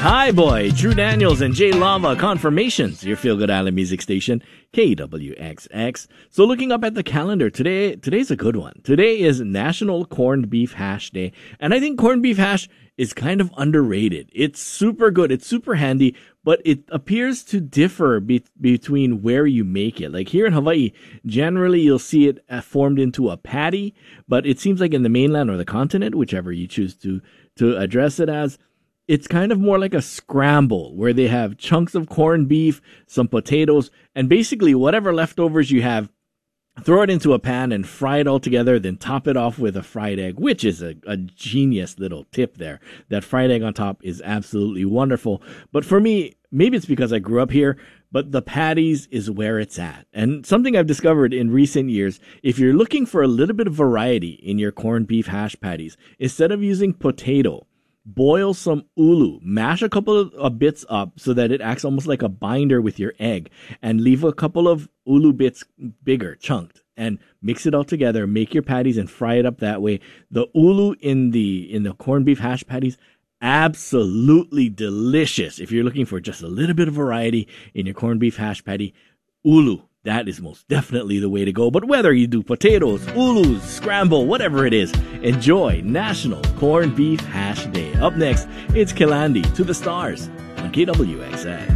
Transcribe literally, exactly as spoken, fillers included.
Hi boy, Drew Daniels and Jay Lava, Confirmations, your feel-good island music station, K W X X. So looking up at the calendar, today, today's a good one. Today is National Corned Beef Hash Day, and I think corned beef hash is kind of underrated. It's super good, it's super handy, but it appears to differ be- between where you make it. Like here in Hawaii, generally you'll see it uh, formed into a patty, but it seems like in the mainland or the continent, whichever you choose to, to address it as, it's kind of more like a scramble where they have chunks of corned beef, some potatoes, and basically whatever leftovers you have, throw it into a pan and fry it all together, then top it off with a fried egg, which is a, a genius little tip there. That fried egg on top is absolutely wonderful. But for me, maybe it's because I grew up here, but the patties is where it's at. And something I've discovered in recent years, if you're looking for a little bit of variety in your corned beef hash patties, instead of using potato, boil some ulu, mash a couple of uh, bits up so that it acts almost like a binder with your egg, and leave a couple of ulu bits bigger, chunked, and mix it all together, make your patties and fry it up that way. The ulu in the in the corned beef hash patties, absolutely delicious. If you're looking for just a little bit of variety in your corned beef hash patty, ulu, that is most definitely the way to go. But whether you do potatoes, ulus, scramble, whatever it is, enjoy National Corned Beef Hash Day. Up next, it's Kilandi, To the Stars on K W X X.